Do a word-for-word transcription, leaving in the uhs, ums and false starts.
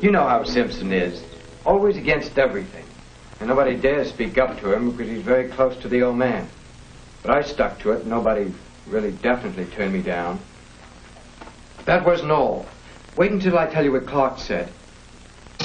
You know how Simpson is. Always against everything. And nobody dares speak up to him because he's very close to the old man. But I stuck to it. Nobody really definitely turned me down. That wasn't all. Wait until I tell you what Clark said.